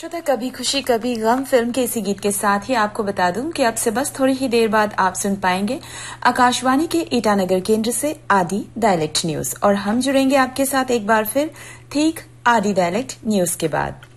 श्रोता, कभी खुशी कभी गम फिल्म के इसी गीत के साथ ही आपको बता दूं कि अब से बस थोड़ी ही देर बाद आप सुन पाएंगे आकाशवाणी के ईटानगर केंद्र से आदि डायलेक्ट न्यूज, और हम जुड़ेंगे आपके साथ एक बार फिर ठीक आदि डायलेक्ट न्यूज के बाद।